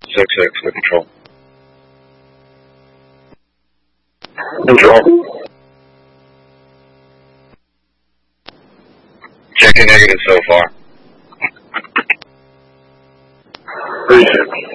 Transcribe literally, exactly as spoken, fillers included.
six six with control. Control. Checking negative so far. Three six.